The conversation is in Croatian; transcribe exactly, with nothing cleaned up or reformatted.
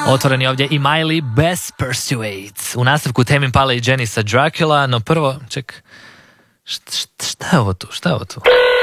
Otvoren je ovdje i Miley Best Pursuits. U nastavku Tame Impala i Jenny sa Dracula, no prvo, ček, šta, šta je ovo tu, šta je ovo tu?